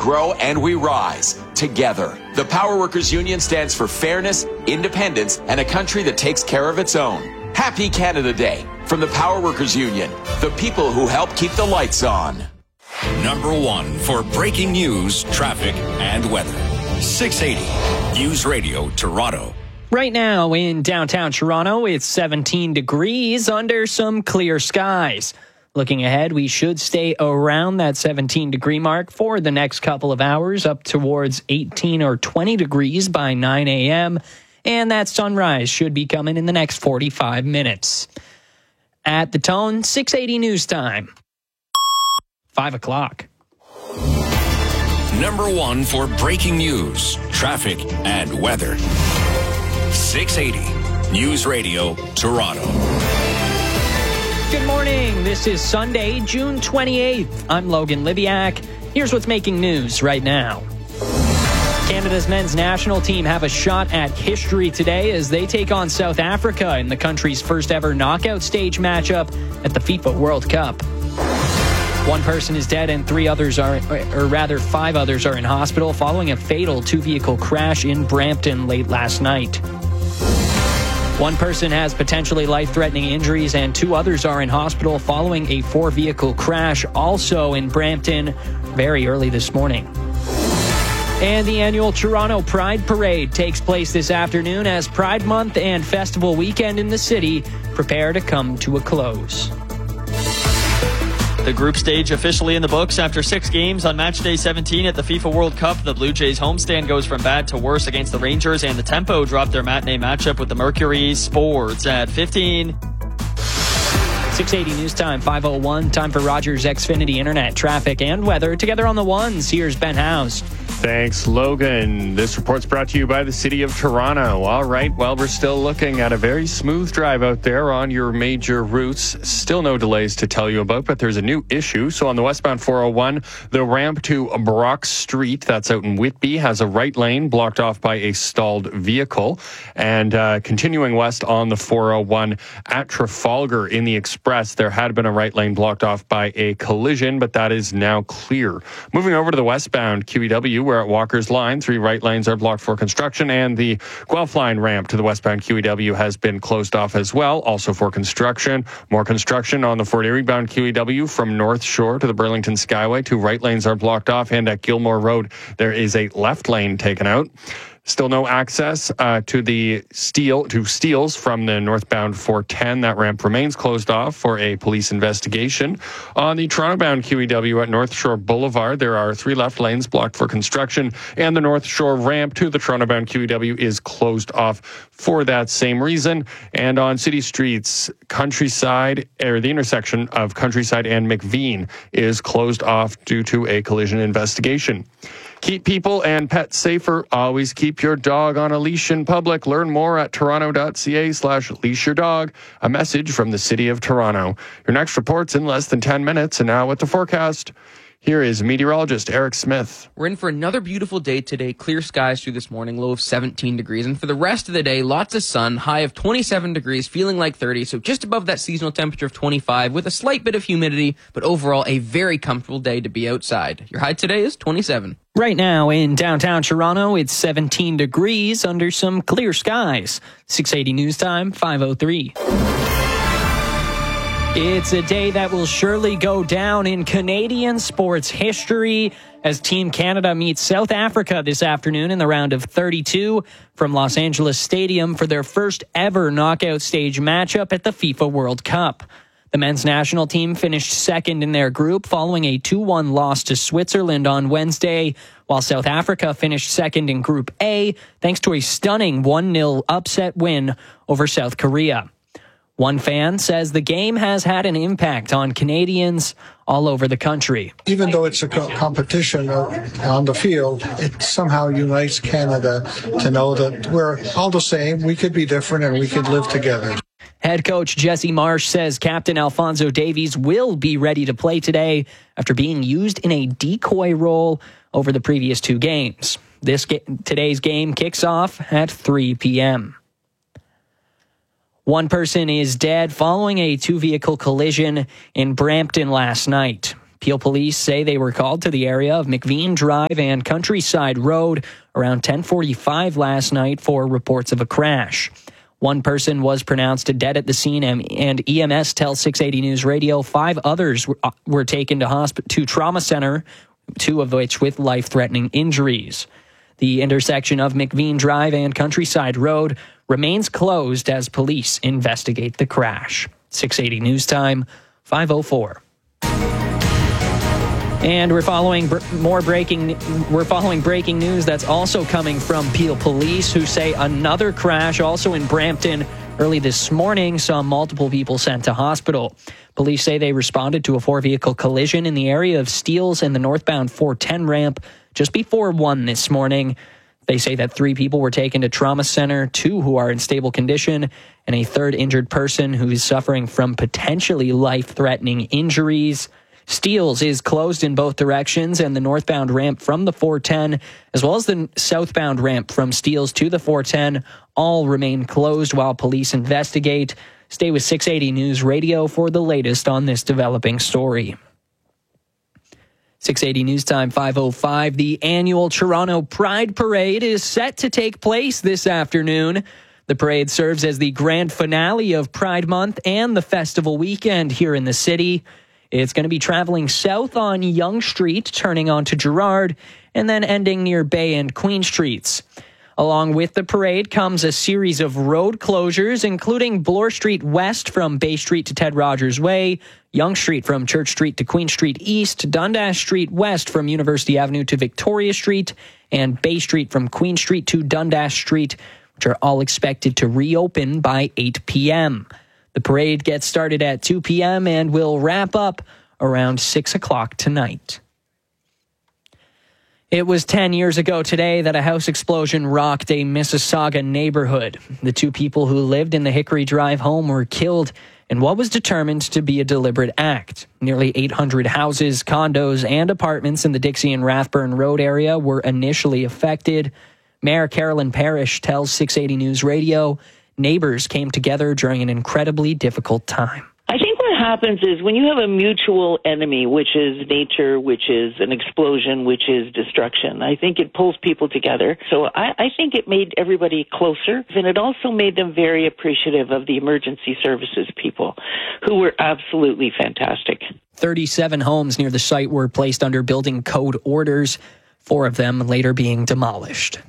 grow, and we rise together. The Power Workers Union stands for fairness, independence, and a country that takes care of its own. Happy Canada Day from the Power Workers Union, the people who help keep the lights on. Number one for breaking news, traffic, and weather. 680 News Radio Toronto. Right now in downtown Toronto, it's 17 degrees under some clear skies. Looking ahead, we should stay around that 17-degree mark for the next couple of hours, up towards 18 or 20 degrees by 9 a.m., and that sunrise should be coming in the next 45 minutes. At the tone, 680 news time. 5 o'clock. Number one for breaking news, traffic, and weather. 680 News Radio Toronto. Good morning. This is Sunday, June 28th. I'm Logan Libiak. Here's what's making news right now. Canada's men's national team have a shot at history today as they take on South Africa in the country's first ever knockout stage matchup at the FIFA World Cup. One person is dead and 5 others are in hospital following a fatal 2-vehicle crash in Brampton late last night. One person has potentially life-threatening injuries and 2 others are in hospital following a 4-vehicle crash also in Brampton very early this morning. And the annual Toronto Pride Parade takes place this afternoon as Pride Month and Festival Weekend in the city prepare to come to a close. The group stage officially in the books after 6 games on match day 17 at the FIFA World Cup. The Blue Jays homestand goes from bad to worse against the Rangers, and the Tempo dropped their matinee matchup with the Mercury. Sports at 15. 680 news time, 5:01. Time for Rogers Xfinity Internet, traffic, and weather. Together on the ones, here's Ben House. Thanks, Logan. This report's brought to you by the City of Toronto. All right, well, we're still looking at a very smooth drive out there on your major routes. Still no delays to tell you about, but there's a new issue. So on the westbound 401, the ramp to Brock Street, that's out in Whitby, has a right lane blocked off by a stalled vehicle. And continuing west on the 401 at Trafalgar in the Express, there had been a right lane blocked off by a collision, but that is now clear. Moving over to the westbound QEW, we're at Walker's Line. 3 right lanes are blocked for construction, and the Guelph Line ramp to the westbound QEW has been closed off as well, also for construction. More construction on the Fort Erie bound QEW from North Shore to the Burlington Skyway. 2 right lanes are blocked off, and at Gilmore Road, there is a left lane taken out. Still no access to Steeles from the northbound 410. That ramp remains closed off for a police investigation. On the Toronto-bound QEW at North Shore Boulevard, there are 3 left lanes blocked for construction, and the North Shore ramp to the Toronto-bound QEW is closed off for that same reason. And on city streets, Countryside, or the intersection of Countryside and McVean, is closed off due to a collision investigation. Keep people and pets safer. Always keep your dog on a leash in public. Learn more at toronto.ca/leashyourdog. A message from the City of Toronto. Your next report's in less than 10 minutes. And now with the forecast, here is meteorologist Eric Smith. We're in for another beautiful day today. Clear skies through this morning, low of 17 degrees. And for the rest of the day, lots of sun, high of 27 degrees, feeling like 30. So just above that seasonal temperature of 25 with a slight bit of humidity. But overall, a very comfortable day to be outside. Your high today is 27. Right now in downtown Toronto, it's 17 degrees under some clear skies. 680 news time, 5:03. It's a day that will surely go down in Canadian sports history as Team Canada meets South Africa this afternoon in the round of 32 from Los Angeles Stadium for their first ever knockout stage matchup at the FIFA World Cup. The men's national team finished second in their group following a 2-1 loss to Switzerland on Wednesday, while South Africa finished second in Group A thanks to a stunning 1-0 upset win over South Korea. One fan says the game has had an impact on Canadians all over the country. Even though it's a competition on the field, it somehow unites Canada to know that we're all the same, we could be different, and we could live together. Head coach Jesse Marsh says Captain Alphonso Davies will be ready to play today after being used in a decoy role over the previous 2 games. Today's game kicks off at 3 p.m. One person is dead following a 2-vehicle collision in Brampton last night. Peel police say they were called to the area of McVean Drive and Countryside Road around 10:45 last night for reports of a crash. One person was pronounced dead at the scene, and EMS tells 680 News Radio 5 others were taken to trauma center, 2 of which with life-threatening injuries. The intersection of McVean Drive and Countryside Road remains closed as police investigate the crash. 680 News Time, 5:04. And we're following breaking news that's also coming from Peel Police, who say another crash also in Brampton early this morning saw multiple people sent to hospital. Police say they responded to a 4-vehicle collision in the area of Steeles and the northbound 410 ramp just before 1 this morning. They say that 3 people were taken to trauma center, 2 who are in stable condition, and a 3rd injured person who is suffering from potentially life-threatening injuries. Steeles is closed in both directions, and the northbound ramp from the 410, as well as the southbound ramp from Steeles to the 410, all remain closed while police investigate. Stay with 680 News Radio for the latest on this developing story. 680 News Time, 5:05. The annual Toronto Pride Parade is set to take place this afternoon. The parade serves as the grand finale of Pride Month and the festival weekend here in the city. It's going to be traveling south on Yonge Street, turning onto Gerrard, and then ending near Bay and Queen Streets. Along with the parade comes a series of road closures, including Bloor Street West from Bay Street to Ted Rogers Way, Yonge Street from Church Street to Queen Street East, Dundas Street West from University Avenue to Victoria Street, and Bay Street from Queen Street to Dundas Street, which are all expected to reopen by 8 p.m. The parade gets started at 2 p.m. and will wrap up around 6 o'clock tonight. It was 10 years ago today that a house explosion rocked a Mississauga neighborhood. The 2 people who lived in the Hickory Drive home were killed in what was determined to be a deliberate act. Nearly 800 houses, condos, and apartments in the Dixie and Rathburn Road area were initially affected. Mayor Carolyn Parrish tells 680 News Radio neighbors came together during an incredibly difficult time. I think what happens is when you have a mutual enemy, which is nature, which is an explosion, which is destruction, I think it pulls people together. So I think it made everybody closer, and it also made them very appreciative of the emergency services people, who were absolutely fantastic. 37 homes near the site were placed under building code orders, 4 of them later being demolished.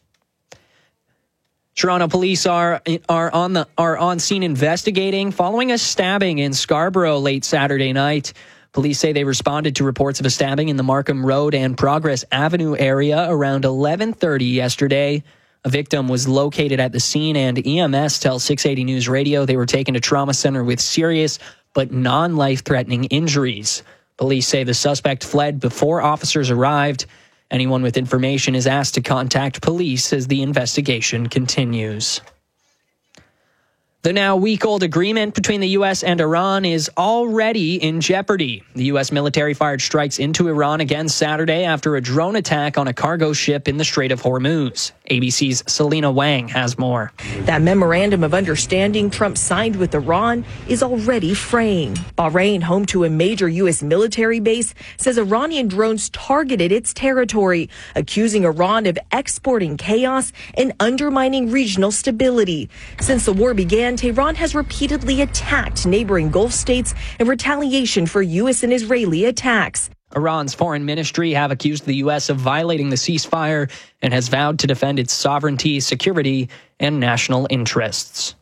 Toronto police are on scene investigating following a stabbing in Scarborough late Saturday night. Police say they responded to reports of a stabbing in the Markham Road and Progress Avenue area around 11:30 yesterday. A victim was located at the scene, and EMS tells 680 News Radio they were taken to trauma center with serious but non-life-threatening injuries. Police say the suspect fled before officers arrived. Anyone with information is asked to contact police as the investigation continues. The now week-old agreement between the U.S. and Iran is already in jeopardy. The U.S. military fired strikes into Iran again Saturday after a drone attack on a cargo ship in the Strait of Hormuz. ABC's Selena Wang has more. That memorandum of understanding Trump signed with Iran is already fraying. Bahrain, home to a major U.S. military base, says Iranian drones targeted its territory, accusing Iran of exporting chaos and undermining regional stability. Since the war began, Tehran has repeatedly attacked neighboring Gulf states in retaliation for U.S. and Israeli attacks. Iran's foreign ministry have accused the U.S. of violating the ceasefire and has vowed to defend its sovereignty, security, and national interests.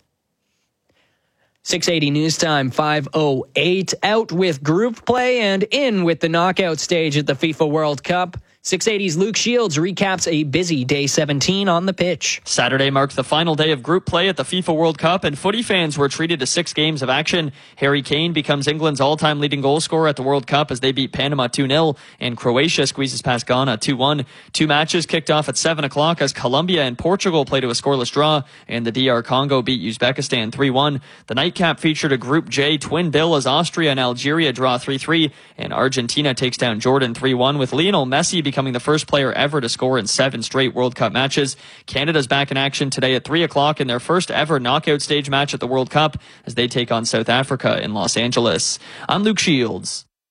680 News Time, 5:08. Out with group play and in with the knockout stage at the FIFA World Cup. 680's Luke Shields recaps a busy day 17 on the pitch. Saturday marked the final day of group play at the FIFA World Cup, and footy fans were treated to 6 games of action. Harry Kane becomes England's all-time leading goal scorer at the World Cup as they beat Panama 2-0, and Croatia squeezes past Ghana 2-1. 2 matches kicked off at 7 o'clock as Colombia and Portugal played to a scoreless draw, and the DR Congo beat Uzbekistan 3-1. The nightcap featured a Group J twin bill as Austria and Algeria draw 3-3, and Argentina takes down Jordan 3-1, with Lionel Messi becoming the first player ever to score in 7 straight World Cup matches. Canada's back in action today at 3 o'clock in their first ever knockout stage match at the World Cup as they take on South Africa in Los Angeles. I'm Luke Shields.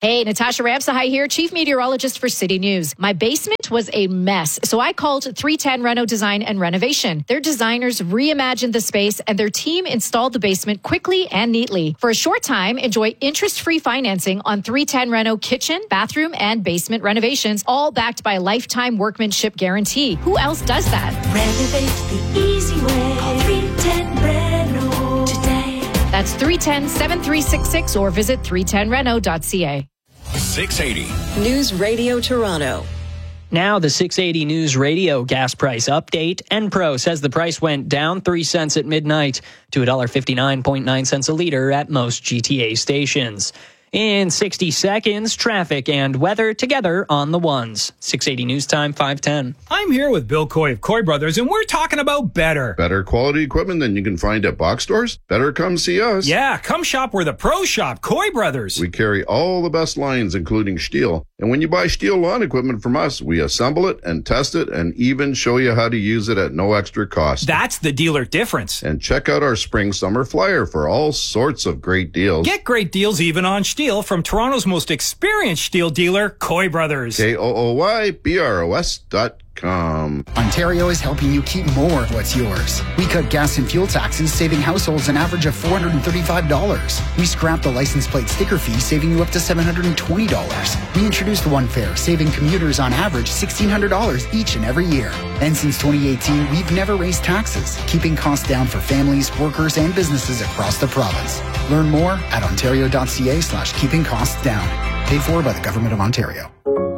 Hey, Natasha Ramsahai here, Chief Meteorologist for City News. My basement was a mess, so I called 310 Reno Design and Renovation. Their designers reimagined the space and their team installed the basement quickly and neatly. For a short time, enjoy interest-free financing on 310 Reno kitchen, bathroom, and basement renovations, all backed by a lifetime workmanship guarantee. Who else does that? Renovate the easy way. Call 310 Reno today. That's 310-7366 or visit 310reno.ca. 680. News Radio Toronto. Now the 680 News Radio gas price update. Enpro says the price went down 3 cents at midnight to $1.59.9 a liter at most GTA stations. In 60 seconds, traffic and weather together on the ones. 680 News Time, 5:10. I'm here with Bill Coy of Coy Brothers, and we're talking about better. Better quality equipment than you can find at box stores? Better come see us. Yeah, come shop where the pros shop, Coy Brothers. We carry all the best lines, including steel. And when you buy steel lawn equipment from us, we assemble it and test it and even show you how to use it at no extra cost. That's the dealer difference. And check out our spring-summer flyer for all sorts of great deals. Get great deals even on steel from Toronto's most experienced steel dealer, Coy Brothers. KOOYBROS.com. Ontario is helping you keep more of what's yours. We cut gas and fuel taxes, saving households an average of $435. We scrapped the license plate sticker fee, saving you up to $720. We introduced One Fare, saving commuters on average $1,600 each and every year. And since 2018, we've never raised taxes, keeping costs down for families, workers, and businesses across the province. Learn more at ontario.ca/keeping costs down. Paid for by the Government of Ontario.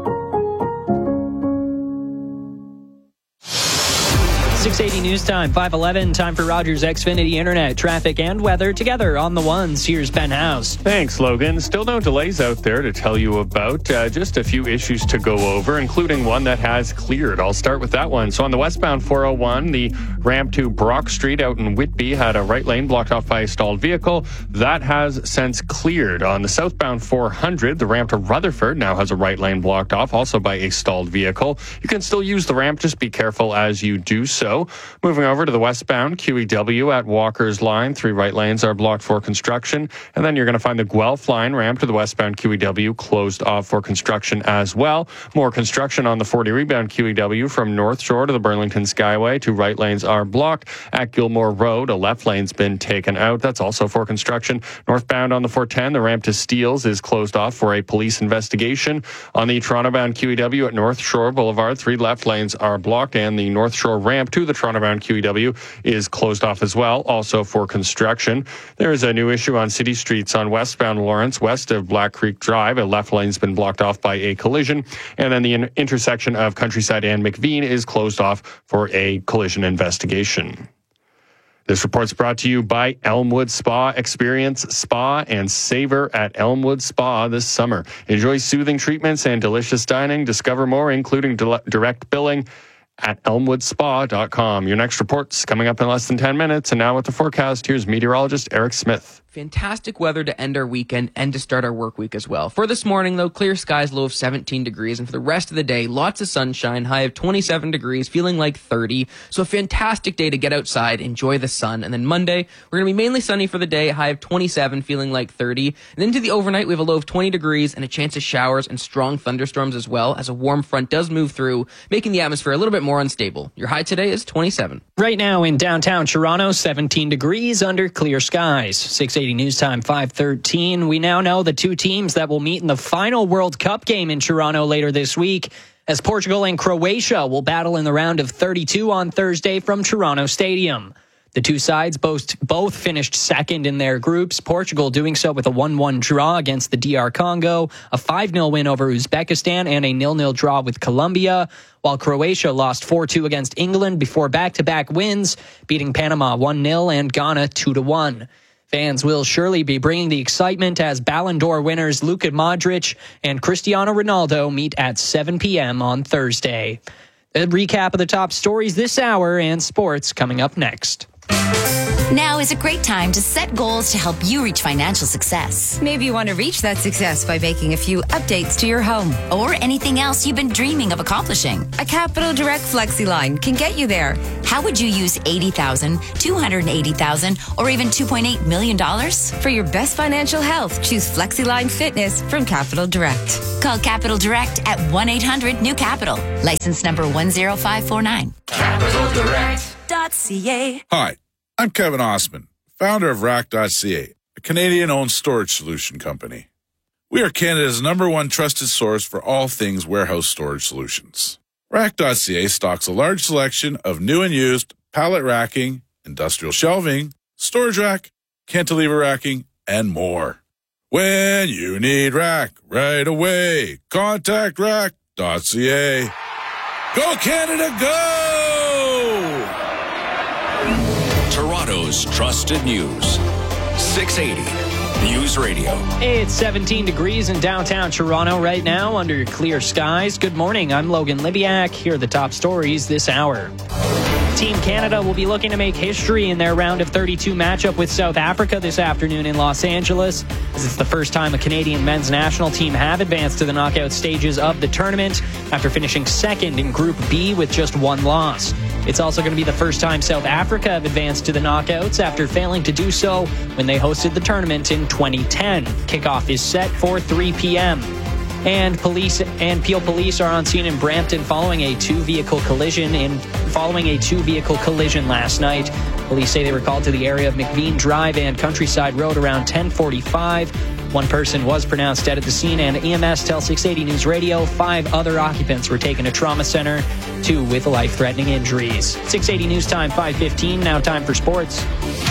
680 News Time, 5:11. Time for Rogers Xfinity Internet. Traffic and weather together on the ones. Here's Ben House. Thanks, Logan. Still no delays out there to tell you about. Just a few issues to go over, including one that has cleared. I'll start with that one. So on the westbound 401, the ramp to Brock Street out in Whitby had a right lane blocked off by a stalled vehicle. That has since cleared. On the southbound 400, the ramp to Rutherford now has a right lane blocked off, also by a stalled vehicle. You can still use the ramp, just be careful as you do so. Moving over to the westbound QEW at Walker's Line, 3 right lanes are blocked for construction. And then you're going to find the Guelph Line ramp to the westbound QEW closed off for construction as well. More construction on the 40 rebound QEW from North Shore to the Burlington Skyway. 2 right lanes are blocked. At Gilmore Road, a left lane's been taken out. That's also for construction. Northbound on the 410, the ramp to Steeles is closed off for a police investigation. On the Toronto-bound QEW at North Shore Boulevard, 3 left lanes are blocked, and the North Shore ramp to the Toronto-bound QEW is closed off as well, also for construction. There is a new issue on city streets on westbound Lawrence, west of Black Creek Drive. A left lane's been blocked off by a collision, and then the intersection of Countryside and McVean is closed off for a collision investigation. This report's brought to you by Elmwood Spa. Experience spa and savor at Elmwood Spa this summer. Enjoy soothing treatments and delicious dining. Discover more, including direct billing, at elmwoodspa.com. Your next report's coming up in less than 10 minutes. And now with the forecast, here's meteorologist Eric Smith. Fantastic weather to end our weekend and to start our work week as well. For this morning, though, clear skies, low of 17 degrees. And for the rest of the day, lots of sunshine, high of 27 degrees, feeling like 30. So a fantastic day to get outside, enjoy the sun. And then Monday, we're going to be mainly sunny for the day, high of 27, feeling like 30. And into the overnight, we have a low of 20 degrees and a chance of showers and strong thunderstorms as well, as a warm front does move through, making the atmosphere a little bit more unstable. Your high today is 27. Right now in downtown Toronto, 17 degrees under clear skies. 680 News Time, 5:13. We now know the 2 teams that will meet in the final World Cup game in Toronto later this week, as Portugal and Croatia will battle in the round of 32 on Thursday from Toronto Stadium. The 2 sides both finished second in their groups, Portugal doing so with a 1-1 draw against the DR Congo, a 5-0 win over Uzbekistan, and a 0-0 draw with Colombia, while Croatia lost 4-2 against England before back-to-back wins, beating Panama 1-0 and Ghana 2-1. Fans will surely be bringing the excitement as Ballon d'Or winners Luka Modric and Cristiano Ronaldo meet at 7 p.m. on Thursday. A recap of the top stories this hour and sports coming up next. Now is a great time to set goals to help you reach financial success. Maybe you want to reach that success by making a few updates to your home. Or anything else you've been dreaming of accomplishing. A Capital Direct FlexiLine can get you there. How would you use $80,000, $280,000, or even $2.8 million? For your best financial health, choose FlexiLine Fitness from Capital Direct. Call Capital Direct at 1-800-NEW-CAPITAL. License number 10549. CapitalDirect.ca. Hi, I'm Kevin Osman, founder of Rack.ca, a Canadian-owned storage solution company. We are Canada's #1 trusted source for all things warehouse storage solutions. Rack.ca stocks a large selection of new and used pallet racking, industrial shelving, storage rack, cantilever racking, and more. When you need rack right away, contact Rack.ca. Go Canada, go! Toronto's trusted news. 680 News Radio. It's 17 degrees in downtown Toronto right now under clear skies. Good morning. I'm Logan Libiak. Here are the top stories this hour. Team Canada will be looking to make history in their round of 32 matchup with South Africa this afternoon in Los Angeles, as it's the first time a Canadian men's national team have advanced to the knockout stages of the tournament after finishing second in Group B with just one loss. It's also going to be the first time South Africa have advanced to the knockouts after failing to do so when they hosted the tournament in 2010. Kickoff is set for 3 p.m. And Peel Police are on scene in Brampton following a two-vehicle collision last night. Police say they were called to the area of McVean Drive and Countryside Road around 10:45. One person was pronounced dead at the scene, and EMS tells 680 News Radio 5 other occupants were taken to trauma center, 2 with life-threatening injuries. 680 News Time, 5:15. Now time for sports.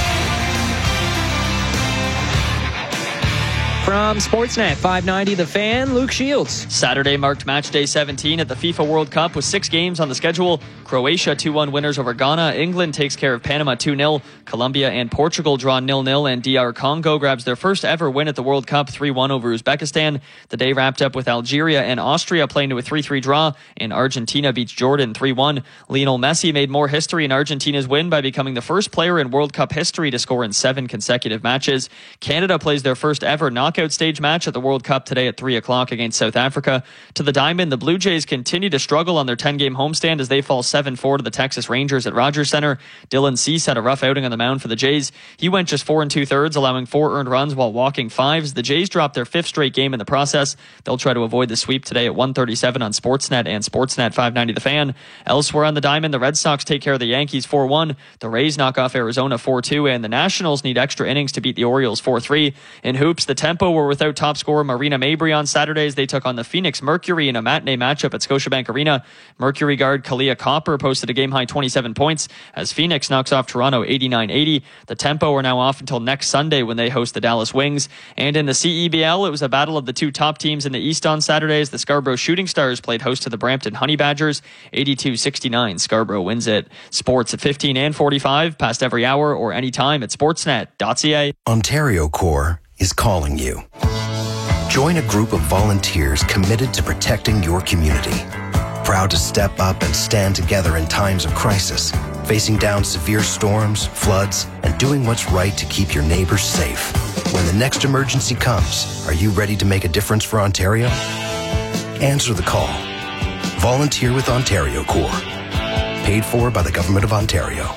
From Sportsnet 590 The Fan, Luke Shields. Saturday marked match day 17 at the FIFA World Cup with 6 games on the schedule. Croatia 2-1 winners over Ghana. England takes care of Panama 2-0. Colombia and Portugal draw 0-0, and DR Congo grabs their first ever win at the World Cup 3-1 over Uzbekistan. The day wrapped up with Algeria and Austria playing to a 3-3 draw, and Argentina beats Jordan 3-1. Lionel Messi made more history in Argentina's win by becoming the first player in World Cup history to score in 7 consecutive matches. Canada plays their first ever knockout stage match at the World Cup today at 3 o'clock against South Africa. To the diamond, the Blue Jays continue to struggle on their 10-game homestand as they fall 7-4 to the Texas Rangers at Rogers Center. Dylan Cease had a rough outing on the mound for the Jays. He went just 4 2/3, allowing 4 earned runs while walking 5s. The Jays dropped their 5th straight game in the process. They'll try to avoid the sweep today at 1:37 on Sportsnet and Sportsnet 590 The Fan. Elsewhere on the diamond, the Red Sox take care of the Yankees 4-1. The Rays knock off Arizona 4-2, and the Nationals need extra innings to beat the Orioles 4-3. In hoops, the Tempo were without top scorer Marina Mabry on Saturdays. They took on the Phoenix Mercury in a matinee matchup at Scotiabank Arena. Mercury guard Kalia Copper posted a game-high 27 points as Phoenix knocks off Toronto 89-80. The Tempo are now off until next Sunday when they host the Dallas Wings. And in the CEBL, it was a battle of the 2 top teams in the East on Saturdays. The Scarborough Shooting Stars played host to the Brampton Honey Badgers. 82-69, Scarborough wins it. Sports at 15 and 45, past every hour or anytime at sportsnet.ca. Ontario Corps is calling you. Join a group of volunteers committed to protecting your community. Proud to step up and stand together in times of crisis, facing down severe storms, floods, and doing what's right to keep your neighbors safe. When the next emergency comes, are you ready to make a difference for Ontario? Answer the call. Volunteer with Ontario Corps. Paid for by the Government of Ontario.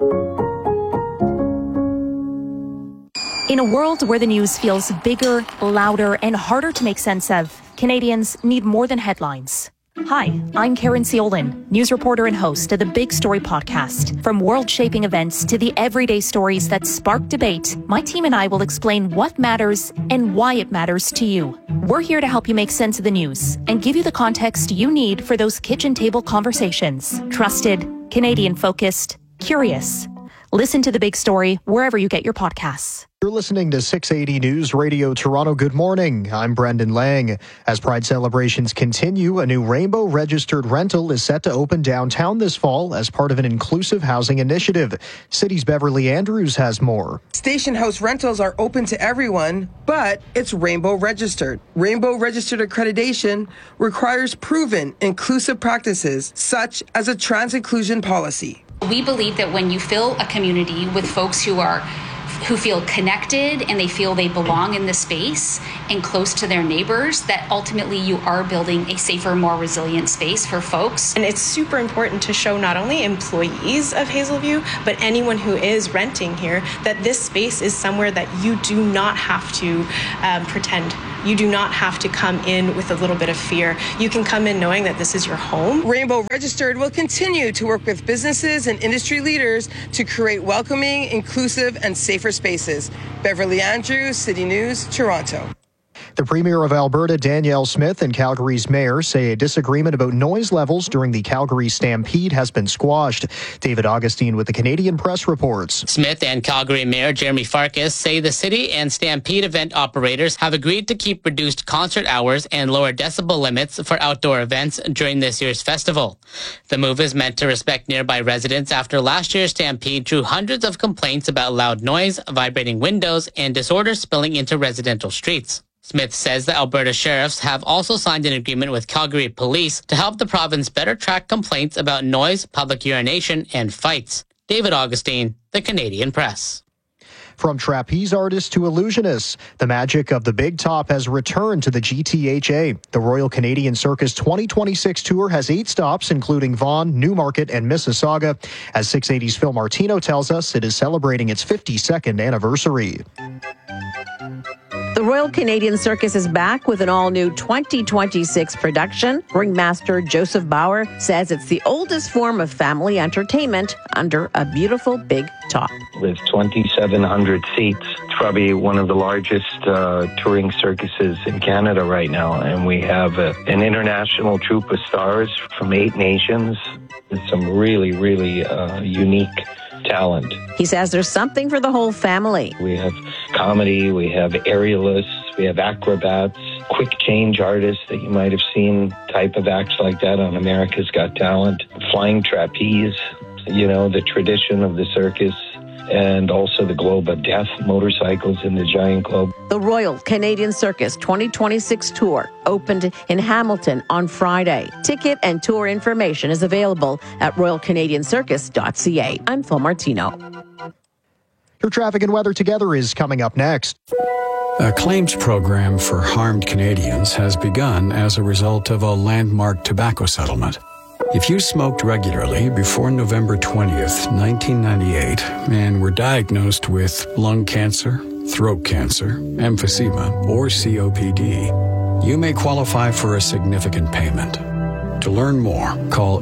In a world where the news feels bigger, louder, and harder to make sense of, Canadians need more than headlines. Hi, I'm Karen Ciolin, news reporter and host of the Big Story podcast. From world-shaping events to the everyday stories that spark debate, my team and I will explain what matters and why it matters to you. We're here to help you make sense of the news and give you the context you need for those kitchen table conversations. Trusted, Canadian-focused, curious. Listen to The Big Story wherever you get your podcasts. You're listening to 680 News Radio Toronto. Good morning. I'm Brendan Lang. As Pride celebrations continue, a new Rainbow registered rental is set to open downtown this fall as part of an inclusive housing initiative. City's Beverly Andrews has more. Station house rentals are open to everyone, but it's Rainbow registered. Rainbow registered accreditation requires proven inclusive practices such as a trans inclusion policy. We believe that when you fill a community with folks who feel connected and they feel they belong in the space and close to their neighbors, that ultimately you are building a safer, more resilient space for folks. And it's super important to show not only employees of Hazelview, but anyone who is renting here, that this space is somewhere that you do not have to pretend. You do not have to come in with a little bit of fear. You can come in knowing that this is your home. Rainbow Registered will continue to work with businesses and industry leaders to create welcoming, inclusive, and safer spaces. Beverly Andrews, City News, Toronto. The Premier of Alberta, Danielle Smith, and Calgary's mayor say a disagreement about noise levels during the Calgary Stampede has been squashed. David Augustine with the Canadian Press reports. Smith and Calgary Mayor Jeremy Farkas say the city and Stampede event operators have agreed to keep reduced concert hours and lower decibel limits for outdoor events during this year's festival. The move is meant to respect nearby residents after last year's Stampede drew hundreds of complaints about loud noise, vibrating windows, and disorders spilling into residential streets. Smith says the Alberta sheriffs have also signed an agreement with Calgary Police to help the province better track complaints about noise, public urination, and fights. David Augustine, the Canadian Press. From trapeze artists to illusionists, the magic of the Big Top has returned to the GTHA. The Royal Canadian Circus 2026 tour has 8 stops, including Vaughan, Newmarket, and Mississauga. As 680's Phil Martino tells us, it is celebrating its 52nd anniversary. The Royal Canadian Circus is back with an all-new 2026 production. Ringmaster Joseph Bauer says it's the oldest form of family entertainment under a beautiful big top. With 2,700 seats, it's probably one of the largest touring circuses in Canada right now. And we have an international troupe of stars from 8 nations with some really, really unique talent. He says there's something for the whole family. We have comedy, we have aerialists, we have acrobats, quick change artists that you might have seen, type of acts like that on America's Got Talent, flying trapeze, the tradition of the circus, and also the Globe of Death, motorcycles in the Giant Globe. The Royal Canadian Circus 2026 tour opened in Hamilton on Friday. Ticket and tour information is available at royalcanadiancircus.ca. I'm Phil Martino. Your traffic and weather together is coming up next. A claims program for harmed Canadians has begun as a result of a landmark tobacco settlement. If you smoked regularly before November 20th, 1998, and were diagnosed with lung cancer, throat cancer, emphysema, or COPD, you may qualify for a significant payment. To learn more, call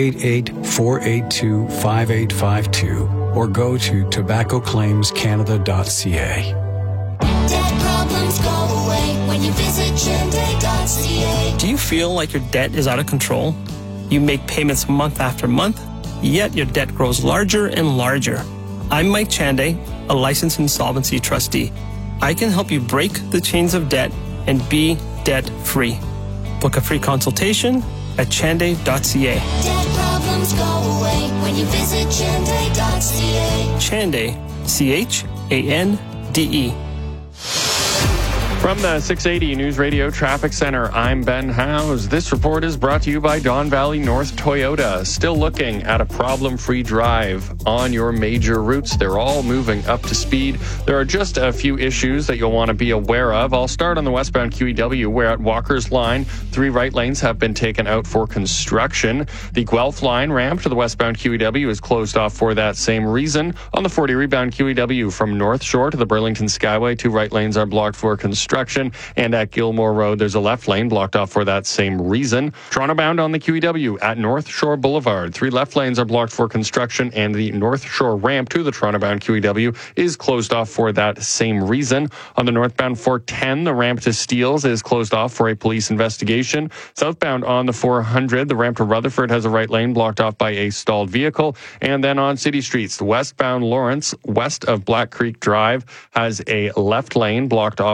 888-482-5852 or go to tobaccoclaimscanada.ca. Debt problems go away when you visit Chende.ca. Do you feel like your debt is out of control? You make payments month after month, yet your debt grows larger and larger. I'm Mike Chande, a licensed insolvency trustee. I can help you break the chains of debt and be debt-free. Book a free consultation at chande.ca. Debt problems go away when you visit Chende.ca. Chande, C-H-A-N-D-E. From the 680 News Radio Traffic Center, I'm Ben Howes. This report is brought to you by Don Valley North Toyota. Still looking at a problem-free drive on your major routes. They're all moving up to speed. There are just a few issues that you'll want to be aware of. I'll start on the westbound QEW, where at Walker's Line, 3 right lanes have been taken out for construction. The Guelph Line ramp to the westbound QEW is closed off for that same reason. On the 40 rebound QEW from North Shore to the Burlington Skyway, 2 right lanes are blocked for construction. And at Gilmore Road, there's a left lane blocked off for that same reason. Toronto bound on the QEW at North Shore Boulevard, 3 left lanes are blocked for construction, and the North Shore ramp to the Toronto bound QEW is closed off for that same reason. On the northbound 410, the ramp to Steeles is closed off for a police investigation. Southbound on the 400, the ramp to Rutherford has a right lane blocked off by a stalled vehicle. And then on city streets, the westbound Lawrence, west of Black Creek Drive, has a left lane blocked off by a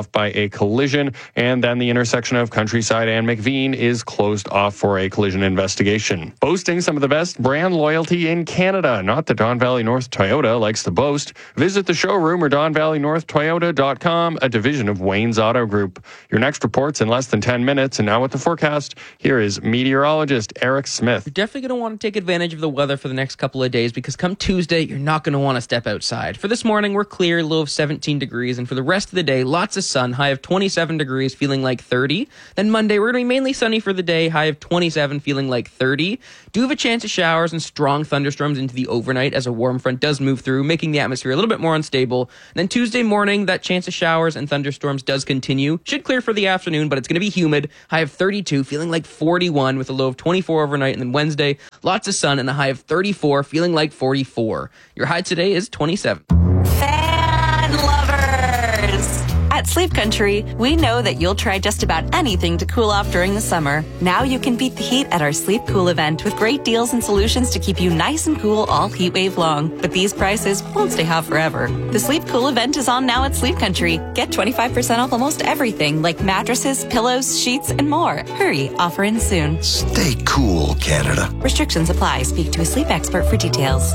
a collision. And then the intersection of Countryside and McVean is closed off for a collision investigation. Boasting some of the best brand loyalty in Canada. Not that Don Valley North Toyota likes to boast. Visit the showroom or DonValleyNorthToyota.com, a division of Wayne's Auto Group. Your next report's in less than 10 minutes. And now with the forecast, here is meteorologist Eric Smith. You're definitely going to want to take advantage of the weather for the next couple of days because come Tuesday, you're not going to want to step outside. For this morning, we're clear, low of 17 degrees. And for the rest of the day, lots of sun, high of 27 degrees, feeling like 30. Then Monday, we're going to be mainly sunny for the day, high of 27, feeling like 30. Do have a chance of showers and strong thunderstorms into the overnight as a warm front does move through, making the atmosphere a little bit more unstable. And then Tuesday morning, that chance of showers and thunderstorms does continue. Should clear for the afternoon, but it's going to be humid. High of 32, feeling like 41 with a low of 24 overnight. And then Wednesday, lots of sun and a high of 34, feeling like 44. Your high today is 27. Fan lovers! At Sleep Country, we know that you'll try just about anything to cool off during the summer. Now you can beat the heat at our Sleep Cool event with great deals and solutions to keep you nice and cool all heat wave long. But these prices won't stay hot forever. The Sleep Cool event is on now at Sleep Country. Get 25% off almost everything like mattresses, pillows, sheets, and more. Hurry, offer ends soon. Stay cool, Canada. Restrictions apply. Speak to a sleep expert for details.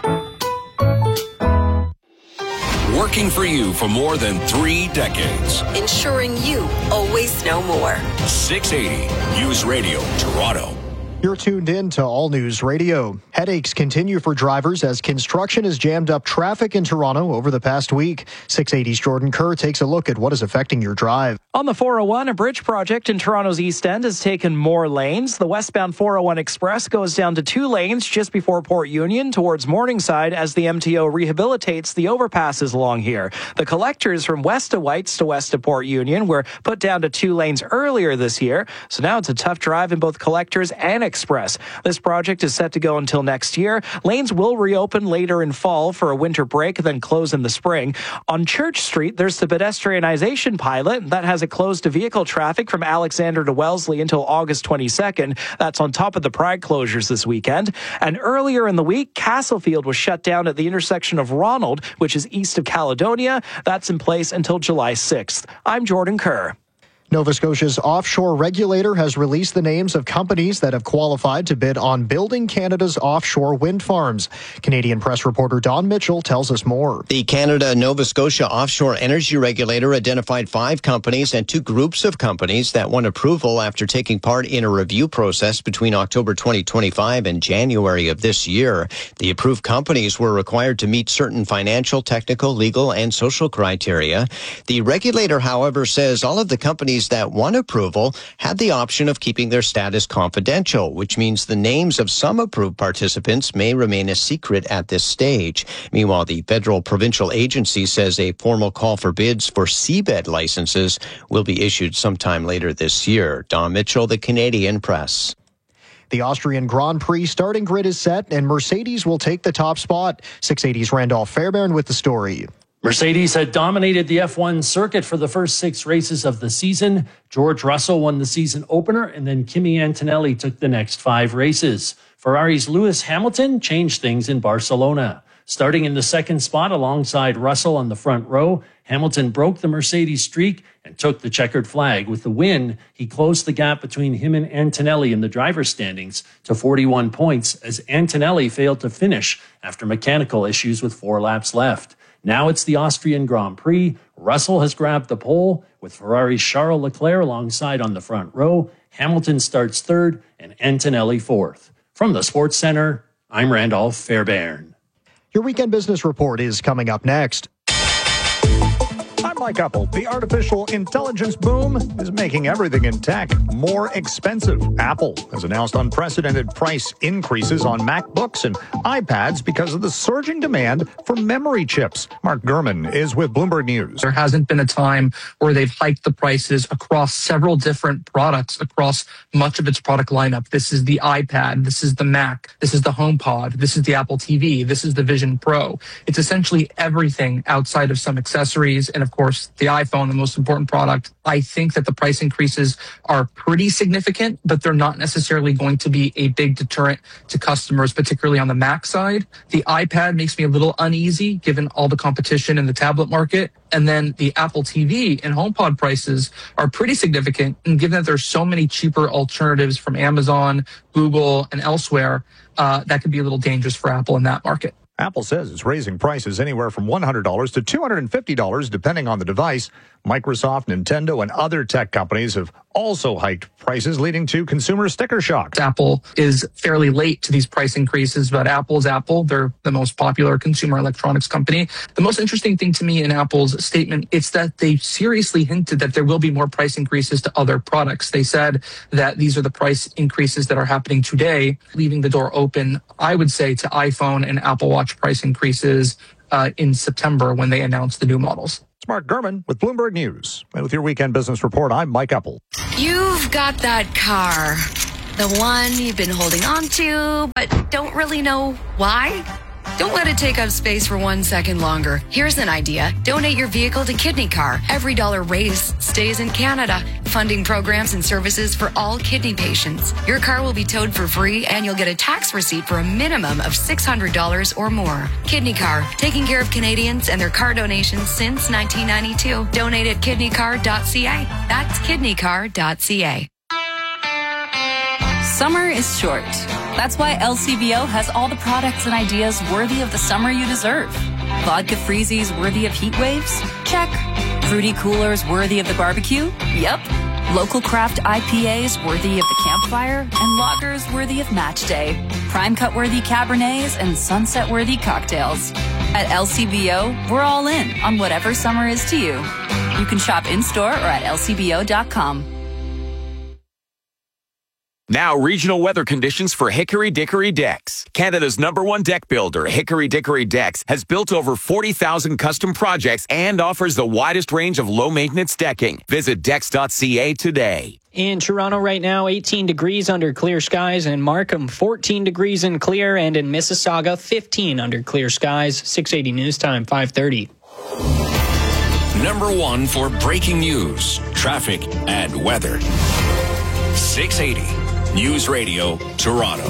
Working for you for more than 3 decades. Ensuring you always know more. 680 News Radio, Toronto. You're tuned in to All News Radio. Headaches continue for drivers as construction has jammed up traffic in Toronto over the past week. 680's Jordan Kerr takes a look at what is affecting your drive. On the 401, a bridge project in Toronto's East End has taken more lanes. The westbound 401 Express goes down to 2 lanes just before Port Union towards Morningside as the MTO rehabilitates the overpasses along here. The collectors from west of Whites to west of Port Union were put down to 2 lanes earlier this year. So now it's a tough drive in both collectors and Express. This project is set to go until next year. Lanes will reopen later in fall for a winter break, then close in the spring. On Church Street, there's the pedestrianization pilot that has it closed to vehicle traffic from Alexander to Wellesley until August 22nd. That's on top of the Pride closures this weekend. And earlier in the week, Castlefield was shut down at the intersection of Ronald, which is east of Caledonia. That's in place until July 6th. I'm Jordan Kerr. Nova Scotia's offshore regulator has released the names of companies that have qualified to bid on building Canada's offshore wind farms. Canadian press reporter Don Mitchell tells us more. The Canada-Nova Scotia Offshore Energy Regulator identified 5 companies and 2 groups of companies that won approval after taking part in a review process between October 2025 and January of this year. The approved companies were required to meet certain financial, technical, legal, and social criteria. The regulator, however, says all of the companies that won approval had the option of keeping their status confidential, which means the names of some approved participants may remain a secret at this stage. Meanwhile, the federal provincial agency says a formal call for bids for seabed licenses will be issued sometime later this year. Don Mitchell, the Canadian Press. The Austrian Grand Prix starting grid is set, and Mercedes will take the top spot. 680's Randolph Fairbairn with the story. Mercedes had dominated the F1 circuit for the first 6 races of the season. George Russell won the season opener, and then Kimi Antonelli took the next 5 races. Ferrari's Lewis Hamilton changed things in Barcelona. Starting in the 2nd spot alongside Russell on the front row, Hamilton broke the Mercedes streak and took the checkered flag. With the win, he closed the gap between him and Antonelli in the driver's standings to 41 points as Antonelli failed to finish after mechanical issues with 4 laps left. Now it's the Austrian Grand Prix. Russell has grabbed the pole with Ferrari's Charles Leclerc alongside on the front row. Hamilton starts 3rd and Antonelli 4th. From the Sports Center, I'm Randolph Fairbairn. Your weekend business report is coming up next. I'm Mike Uppel. The artificial intelligence boom is making everything in tech more expensive. Apple has announced unprecedented price increases on MacBooks and iPads because of the surging demand for memory chips. Mark Gurman is with Bloomberg News. There hasn't been a time where they've hiked the prices across several different products, across much of its product lineup. This is the iPad. This is the Mac. This is the HomePod. This is the Apple TV. This is the Vision Pro. It's essentially everything outside of some accessories and, of course, course, the iPhone, the most important product. I think that the price increases are pretty significant, but they're not necessarily going to be a big deterrent to customers, particularly on the Mac side. The iPad makes me a little uneasy given all the competition in the tablet market. And then the Apple TV and HomePod prices are pretty significant. And given that there's so many cheaper alternatives from Amazon, Google, and elsewhere, that could be a little dangerous for Apple in that market. Apple says it's raising prices anywhere from $100 to $250 depending on the device. Microsoft, Nintendo, and other tech companies have also hiked prices, leading to consumer sticker shock. Apple is fairly late to these price increases, but Apple's Apple. They're the most popular consumer electronics company. The most interesting thing to me in Apple's statement is that they seriously hinted that there will be more price increases to other products. They said that these are the price increases that are happening today, leaving the door open, I would say, to iPhone and Apple Watch price increases in September when they announce the new models. It's Mark Gurman with Bloomberg News. And with your Weekend Business Report, I'm Mike Epple. You've got that car. The one you've been holding on to, but don't really know why. Don't let it take up space for 1 second longer. Here's an idea. Donate your vehicle to Kidney Car. Every dollar raised stays in Canada, funding programs and services for all kidney patients. Your car will be towed for free, and you'll get a tax receipt for a minimum of $600 or more. Kidney Car, taking care of Canadians and their car donations since 1992. Donate at kidneycar.ca. That's kidneycar.ca. Summer is short. That's why LCBO has all the products and ideas worthy of the summer you deserve. Vodka freezies worthy of heat waves? Check. Fruity coolers worthy of the barbecue? Yep. Local craft IPAs worthy of the campfire? And lagers worthy of match day. Prime cut worthy Cabernets and sunset worthy cocktails. At LCBO, we're all in on whatever summer is to you. You can shop in-store or at lcbo.com. Now, regional weather conditions for Hickory Dickory Decks. Canada's #1 deck builder, Hickory Dickory Decks, has built over 40,000 custom projects and offers the widest range of low-maintenance decking. Visit decks.ca today. In Toronto right now, 18 degrees under clear skies. In Markham, 14 degrees and clear. And in Mississauga, 15 under clear skies. 680 News Time, 5:30. #1 for breaking news, traffic, and weather. 680 News Radio, Toronto.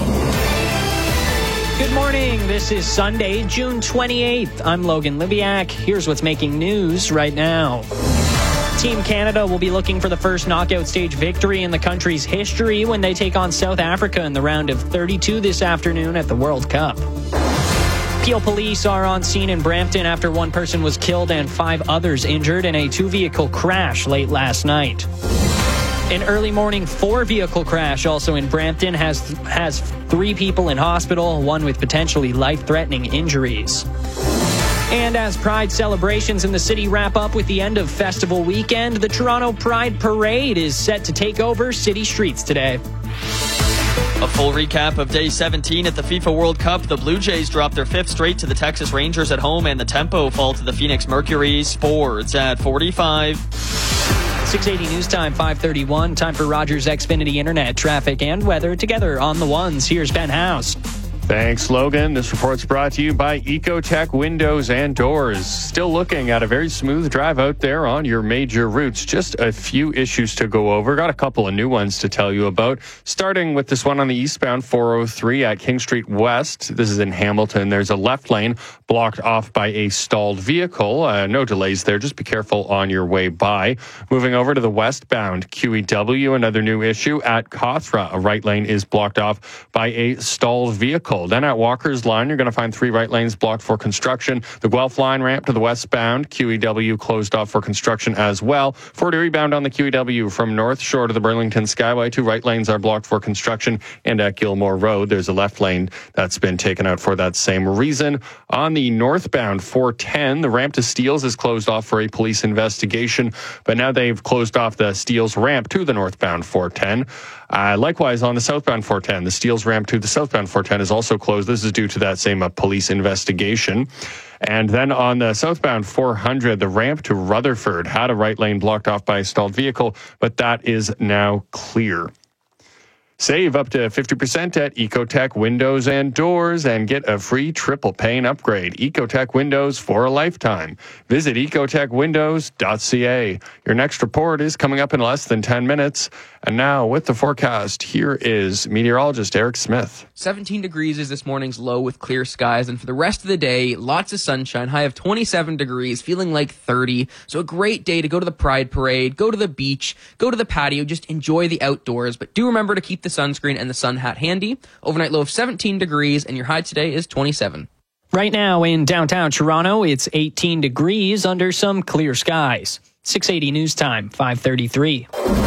Good morning. This is Sunday, June 28th. I'm Logan Libiak. Here's what's making news right now. Team Canada will be looking for the first knockout stage victory in the country's history when they take on South Africa in the round of 32 this afternoon at the World Cup. Peel police are on scene in Brampton after one person was killed and 5 others injured in a 2-vehicle crash late last night. An early morning 4-vehicle crash also in Brampton has 3 people in hospital, one with potentially life-threatening injuries. And as Pride celebrations in the city wrap up with the end of festival weekend, the Toronto Pride Parade is set to take over city streets today. A full recap of Day 17 at the FIFA World Cup. The Blue Jays dropped their 5th straight to the Texas Rangers at home, and the Tempo fall to the Phoenix Mercury. Sports at 45. 680 News Time, 5:31. Time for Rogers Xfinity Internet, traffic, and weather together on the ones. Here's Ben House. Thanks, Logan. This report's brought to you by Ecotech Windows and Doors. Still looking at a very smooth drive out there on your major routes. Just a few issues to go over. Got a couple of new ones to tell you about. Starting with this one on the eastbound 403 at King Street West. This is in Hamilton. There's a left lane blocked off by a stalled vehicle. No delays there. Just be careful on your way by. Moving over to the westbound QEW, another new issue at Cawthra. A right lane is blocked off by a stalled vehicle. Then at Walker's Line, you're going to find 3 right lanes blocked for construction. The Guelph Line ramp to the westbound QEW closed off for construction as well. 40 rebound on the QEW from North Shore to the Burlington Skyway. 2 right lanes are blocked for construction. And at Gilmore Road, there's a left lane that's been taken out for that same reason. On the northbound 410, the ramp to Steeles is closed off for a police investigation. But now they've closed off the Steeles ramp to the northbound 410. Likewise, on the southbound 410, the Steeles ramp to the southbound 410 is also closed. This is due to that same police investigation. And then on the southbound 400, the ramp to Rutherford had a right lane blocked off by a stalled vehicle, but that is now clear. Save up to 50% at Ecotech Windows and Doors and get a free triple pane upgrade. Ecotech Windows for a lifetime. Visit ecotechwindows.ca. Your next report is coming up in less than 10 minutes. And now with the forecast, here is meteorologist Eric Smith. 17 degrees is this morning's low with clear skies. And for the rest of the day, lots of sunshine, high of 27 degrees, feeling like 30. So a great day to go to the Pride Parade, go to the beach, go to the patio, just enjoy the outdoors. But do remember to keep the sunscreen and the sun hat handy. Overnight low of 17 degrees, and your high today is 27. Right now in downtown Toronto, it's 18 degrees under some clear skies. 680 news time, 5:33.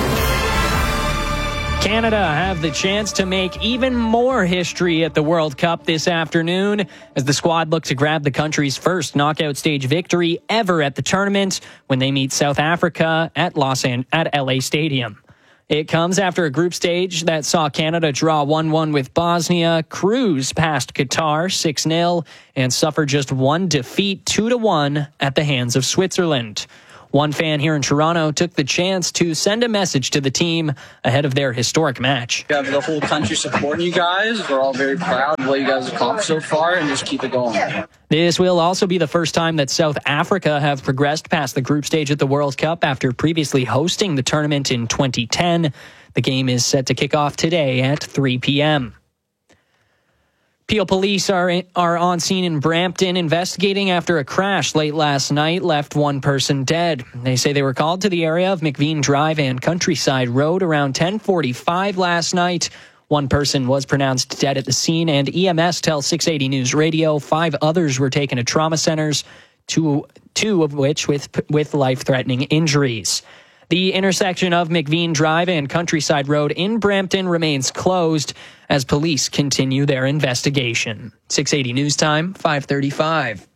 Canada have the chance to make even more history at the World Cup this afternoon as the squad look to grab the country's first knockout stage victory ever at the tournament when they meet South Africa at LA Stadium. It comes after a group stage that saw Canada draw 1-1 with Bosnia, cruise past Qatar 6-0, and suffer just one defeat 2-1 at the hands of Switzerland. One fan here in Toronto took the chance to send a message to the team ahead of their historic match. We have the whole country supporting you guys. We're all very proud of what you guys have accomplished so far, and just keep it going. This will also be the first time that South Africa have progressed past the group stage at the World Cup after previously hosting the tournament in 2010. The game is set to kick off today at 3 p.m. Peel police are on scene in Brampton investigating after a crash late last night left one person dead. They say they were called to the area of McVean Drive and Countryside Road around 10:45 last night. One person was pronounced dead at the scene, and EMS tells 680 News Radio 5 others were taken to trauma centers, two of which with life-threatening injuries. The intersection of McVean Drive and Countryside Road in Brampton remains closed as police continue their investigation. 680 News Time, 5:35.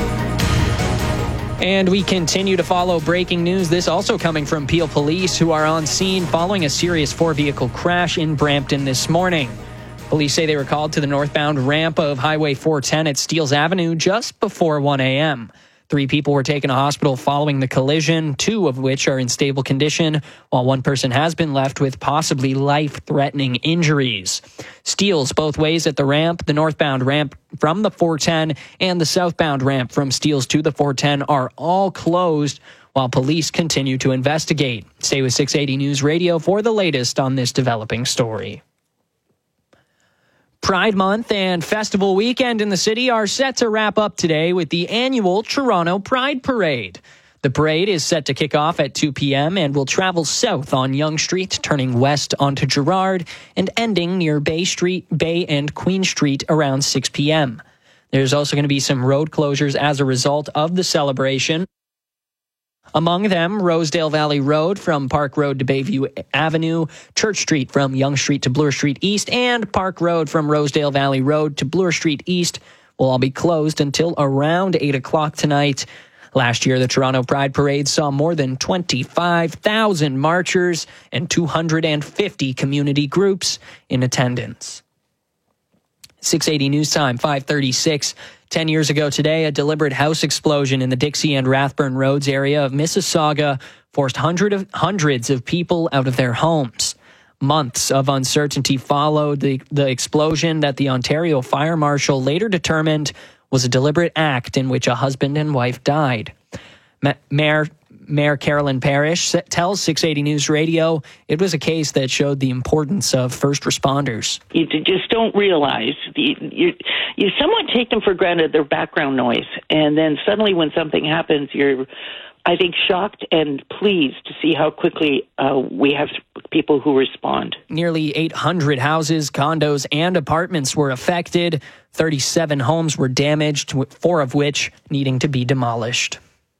And we continue to follow breaking news. This also coming from Peel Police, who are on scene following a serious 4-vehicle crash in Brampton this morning. Police say they were called to the northbound ramp of Highway 410 at Steeles Avenue just before 1 a.m. 3 people were taken to hospital following the collision, 2 of which are in stable condition, while 1 person has been left with possibly life-threatening injuries. Steeles both ways at the ramp, the northbound ramp from the 410 and the southbound ramp from Steeles to the 410 are all closed while police continue to investigate. Stay with 680 News Radio for the latest on this developing story. Pride Month and Festival Weekend in the city are set to wrap up today with the annual Toronto Pride Parade. The parade is set to kick off at 2 p.m. and will travel south on Yonge Street, turning west onto Gerrard and ending near Bay and Queen Street around 6 p.m. There's also going to be some road closures as a result of the celebration. Among them, Rosedale Valley Road from Park Road to Bayview Avenue, Church Street from Yonge Street to Bloor Street East, and Park Road from Rosedale Valley Road to Bloor Street East will all be closed until around 8 o'clock tonight. Last year, the Toronto Pride Parade saw more than 25,000 marchers and 250 community groups in attendance. 680 News Time, 5:36. 10 years ago today, a deliberate house explosion in the Dixie and Rathburn Roads area of Mississauga forced hundreds of people out of their homes. Months of uncertainty followed the explosion that the Ontario Fire Marshal later determined was a deliberate act in which a husband and wife died. Mayor Carolyn Parrish tells 680 News Radio it was a case that showed the importance of first responders. You just don't realize. You somewhat take them for granted, their background noise. And then suddenly when something happens, you're, I think, shocked and pleased to see how quickly we have people who respond. Nearly 800 houses, condos, and apartments were affected. 37 homes were damaged, 4 of which needing to be demolished.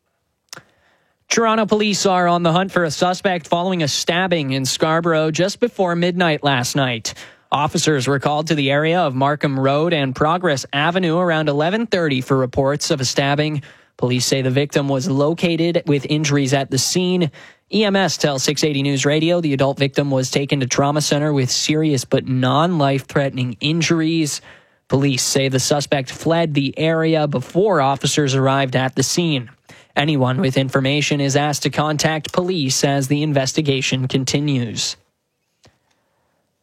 Toronto police are on the hunt for a suspect following a stabbing in Scarborough just before midnight last night. Officers were called to the area of Markham Road and Progress Avenue around 11:30 for reports of a stabbing. Police say the victim was located with injuries at the scene. EMS tells 680 News Radio the adult victim was taken to trauma center with serious but non-life-threatening injuries. Police say the suspect fled the area before officers arrived at the scene. Anyone with information is asked to contact police as the investigation continues.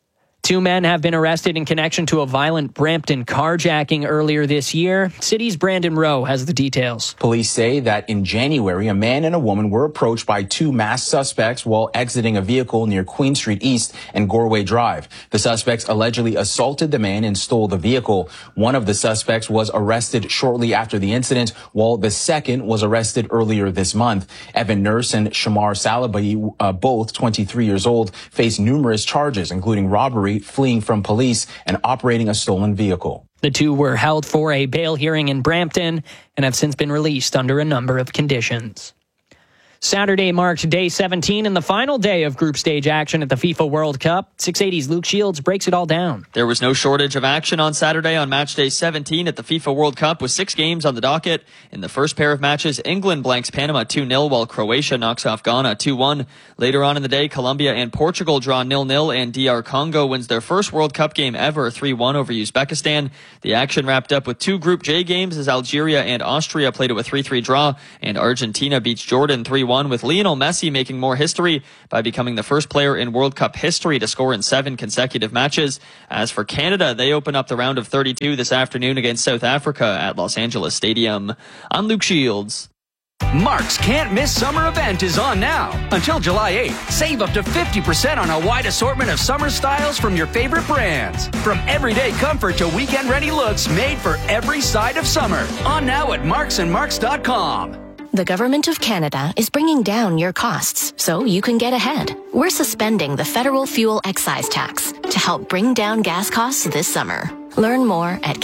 2 men have been arrested in connection to a violent Brampton carjacking earlier this year. City's Brandon Rowe has the details. Police say that in January, a man and a woman were approached by 2 masked suspects while exiting a vehicle near Queen Street East and Gorway Drive. The suspects allegedly assaulted the man and stole the vehicle. One of the suspects was arrested shortly after the incident, while the second was arrested earlier this month. Evan Nurse and Shamar Salabi, both 23 years old, face numerous charges, including robbery, fleeing from police, and operating a stolen vehicle. The 2 were held for a bail hearing in Brampton and have since been released under a number of conditions. Saturday marked day 17 and the final day of group stage action at the FIFA World Cup. 680's Luke Shields breaks it all down. There was no shortage of action on Saturday on match day 17 at the FIFA World Cup with 6 games on the docket. In the first pair of matches, England blanks Panama 2-0 while Croatia knocks off Ghana 2-1. Later on in the day, Colombia and Portugal draw 0-0 and DR Congo wins their first World Cup game ever 3-1 over Uzbekistan. The action wrapped up with 2 Group J games as Algeria and Austria played it with 3-3 draw and Argentina beats Jordan 3-1 with Lionel Messi making more history by becoming the first player in World Cup history to score in 7 consecutive matches. As for Canada, they open up the round of 32 this afternoon against South Africa at Los Angeles Stadium. I'm Luke Shields. Mark's Can't Miss Summer event is on now. Until July 8th, save up to 50% on a wide assortment of summer styles from your favorite brands. From everyday comfort to weekend-ready looks made for every side of summer. On now at marksandmarks.com. The Government of Canada is bringing down your costs so you can get ahead. We're suspending the federal fuel excise tax to help bring down gas costs this summer. Learn more at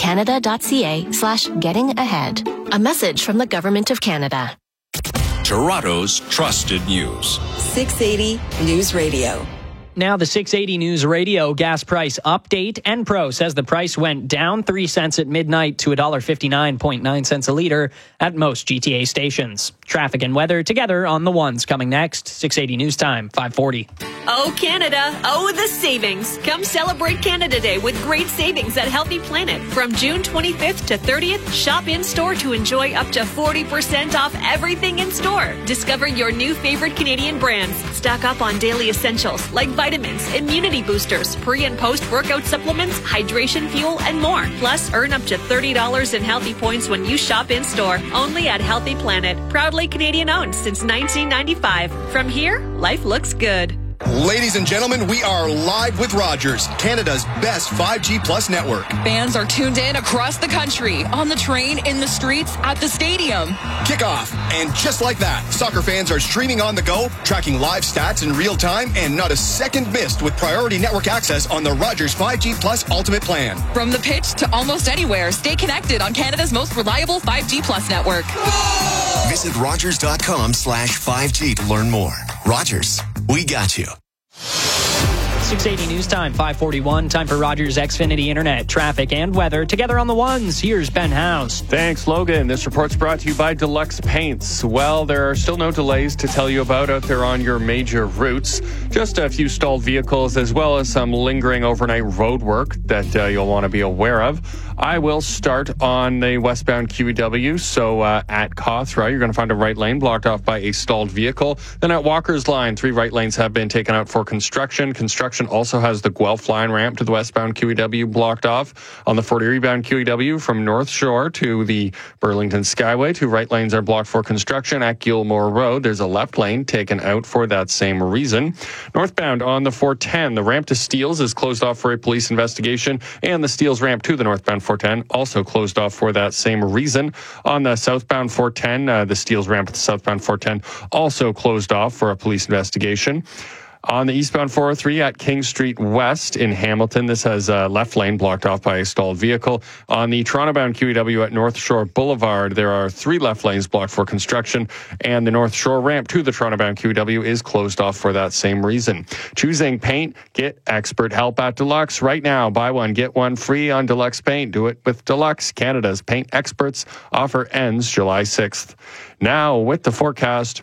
canada.ca/getting-ahead. A message from the Government of Canada. Toronto's trusted news. 680 News Radio. Now the 680 News Radio gas price update. Enpro says the price went down 3 cents at midnight to $1.59.9 a liter at most GTA stations. Traffic and weather together on the ones coming next. 680 News Time, 540. Oh, Canada. Oh, the savings. Come celebrate Canada Day with great savings at Healthy Planet. From June 25th to 30th, shop in-store to enjoy up to 40% off everything in store. Discover your new favorite Canadian brands. Stock up on daily essentials like vitamins, immunity boosters, pre- and post-workout supplements, hydration fuel, and more. Plus, earn up to $30 in healthy points when you shop in-store. Only at Healthy Planet. Proudly Canadian-owned since 1995. From here, life looks good. Ladies and gentlemen, we are live with Rogers, Canada's best 5G Plus network. Fans are tuned in across the country, on the train, in the streets, at the stadium. Kickoff. And just like that, soccer fans are streaming on the go, tracking live stats in real time, and not a second missed with priority network access on the Rogers 5G Plus Ultimate Plan. From the pitch to almost anywhere, stay connected on Canada's most reliable 5G Plus network. Visit Rogers.com/5G to learn more. Rogers, we got you. 680 News Time, 541. Time for Rogers Xfinity Internet, traffic, and weather. Together on the ones, here's Ben House. Thanks, Logan. This report's brought to you by Deluxe Paints. Well, there are still no delays to tell you about out there on your major routes. Just a few stalled vehicles as well as some lingering overnight road work that you'll want to be aware of. I will start on the westbound QEW. So at Cawthra, you're going to find a right lane blocked off by a stalled vehicle. Then at Walker's Line, 3 right lanes have been taken out for construction. Construction also has the Guelph line ramp to the westbound QEW blocked off. On the Fort Erie bound QEW from North Shore to the Burlington Skyway, 2 right lanes are blocked for construction. At Gilmore Road, there's a left lane taken out for that same reason. Northbound on the 410, the ramp to Steeles is closed off for a police investigation, and the Steeles ramp to the northbound 410 also closed off for that same reason. On the southbound 410, the Steeles ramp to the southbound 410 also closed off for a police investigation. On the eastbound 403 at King Street West in Hamilton, this has a left lane blocked off by a stalled vehicle. On the Toronto-bound QEW at North Shore Boulevard, there are 3 left lanes blocked for construction, and the North Shore ramp to the Toronto-bound QEW is closed off for that same reason. Choosing paint, get expert help at Deluxe. Right now, buy one, get one free on Deluxe Paint. Do it with Deluxe, Canada's paint experts. Offer ends July 6th. Now, with the forecast,